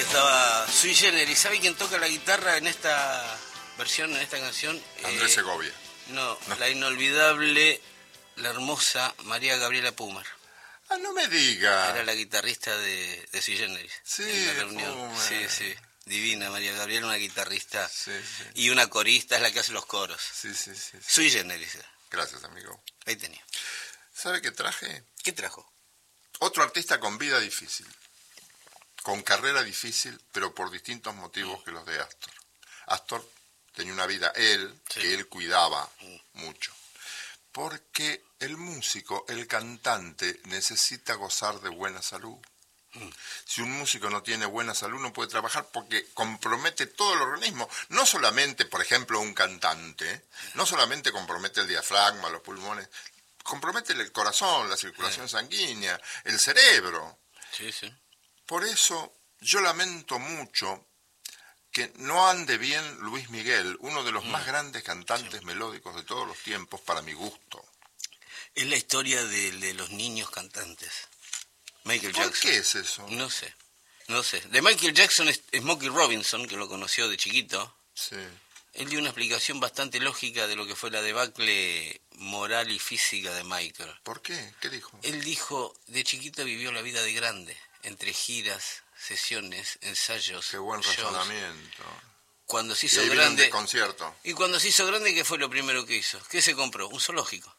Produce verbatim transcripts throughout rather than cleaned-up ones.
estaba Sui Generis. ¿Sabe quién toca la guitarra en esta versión, en esta canción? Andrés eh, Segovia. No, no, la inolvidable, la hermosa María Gabriela Pumer. Ah, no me diga. Era la guitarrista de, de Sui Generis. Sí, en la reunión. Pumer. Sí, sí. Divina María Gabriela, una guitarrista. Sí, sí. Y una corista, es la que hace los coros. Sí, sí, sí. sí. Sui Generis. Gracias, amigo. Ahí tenía. ¿Sabe qué traje? ¿Qué trajo? Otro artista con vida difícil. Con carrera difícil, pero por distintos motivos mm. que los de Astor. Astor tenía una vida, él, sí. que él cuidaba mm. mucho. Porque el músico, el cantante, necesita gozar de buena salud. Mm. Si un músico no tiene buena salud no puede trabajar porque compromete todo el organismo. No solamente, por ejemplo, un cantante, no solamente compromete el diafragma, los pulmones, compromete el corazón, la circulación sí. sanguínea, el cerebro. Sí, sí. Por eso yo lamento mucho que no ande bien Luis Miguel, uno de los mm. más grandes cantantes sí. melódicos de todos los tiempos, para mi gusto. Es la historia de, de los niños cantantes. Michael ¿Por Jackson. qué es eso? No sé, no sé. De Michael Jackson es Smokey Robinson, que lo conoció de chiquito. Sí. Él dio una explicación bastante lógica de lo que fue la debacle moral y física de Michael. ¿Por qué? ¿Qué dijo? Él dijo, de chiquito vivió la vida de grande, entre giras, sesiones, ensayos. Qué buen shows. razonamiento. Cuando se hizo y ahí grande. Concierto. Y cuando se hizo grande, ¿qué fue lo primero que hizo? ¿Qué se compró? Un zoológico.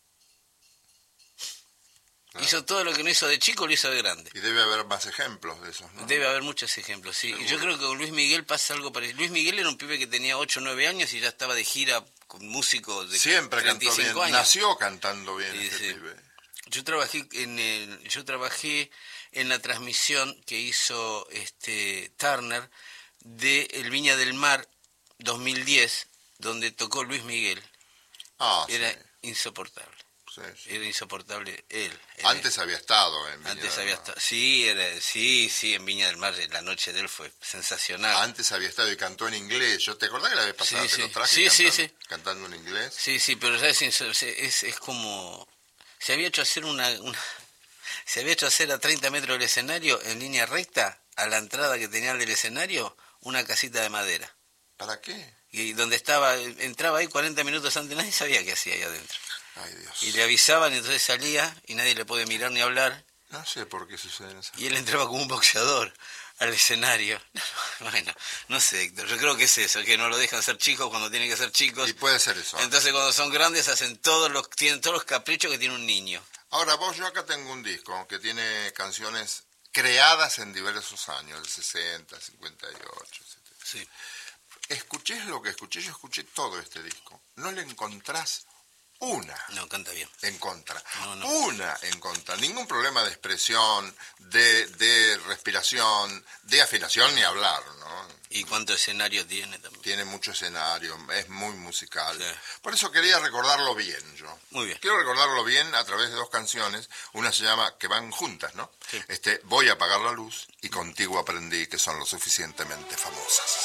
Claro. Hizo todo lo que no hizo de chico, lo hizo de grande. Y debe haber más ejemplos de esos, ¿no? Debe haber muchos ejemplos, sí. Seguro. Yo creo que con Luis Miguel pasa algo parecido. Luis Miguel era un pibe que tenía ocho o nueve años y ya estaba de gira con músicos de Siempre treinta y cinco cantó bien. años. Nació cantando bien sí, este sí. pibe. Yo trabajé en el, yo trabajé en la transmisión que hizo este Turner de El Viña del Mar dos mil diez, donde tocó Luis Miguel. Ah, era sí. insoportable. Sí, sí. Era insoportable él. él Antes había estado en Viña Antes del había Mar. estado. Sí, era, sí, sí, en Viña del Mar la noche de él fue sensacional. Antes había estado y cantó en inglés. ¿Yo te acordás que la vez pasada sí, te sí. lo traje sí, cantando, sí, sí. cantando en inglés? Sí, sí, pero ya es, es, es como... Se había hecho hacer una, una... Se había hecho hacer a treinta metros del escenario, en línea recta, a la entrada que tenía del escenario, una casita de madera. ¿Para qué? Y donde estaba, entraba ahí cuarenta minutos antes, nadie sabía qué hacía ahí adentro. Ay, Dios. Y le avisaban y entonces salía y nadie le puede mirar ni hablar. No sé por qué suceden esas cosas. Y él entraba como un boxeador al escenario. Bueno, no sé, Héctor, yo creo que es eso, que no lo dejan ser chicos cuando tienen que ser chicos. Y puede ser eso. Entonces cuando son grandes hacen todos los, tienen todos los caprichos que tiene un niño. Ahora vos, yo acá tengo un disco que tiene canciones creadas en diversos años, el sesenta, cincuenta y ocho, etcétera. Sí. Escuché lo que escuché, yo escuché todo este disco. No le encontrás una no, canta bien. en contra. No, no. Una en contra. Ningún problema de expresión, de, de respiración, de afinación ni hablar, ¿no? ¿Y cuánto escenario tiene también? Tiene mucho escenario, es muy musical. Sí. Por eso quería recordarlo bien yo. Muy bien. Quiero recordarlo bien a través de dos canciones. Una se llama, que van juntas, ¿no? Sí. Este, Voy a apagar la luz y Contigo aprendí, que son lo suficientemente famosas.